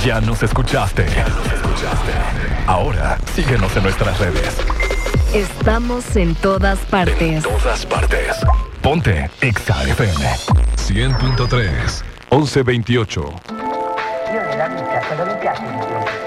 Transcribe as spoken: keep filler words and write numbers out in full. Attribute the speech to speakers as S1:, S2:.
S1: Ya nos escuchaste. Ya nos escuchaste. Ahora, síguenos en nuestras redes.
S2: Estamos en todas partes.
S1: En todas partes. Ponte Exa F M. cien punto tres. once veintiocho.
S3: Io nella vita, quando mi piace mi piace.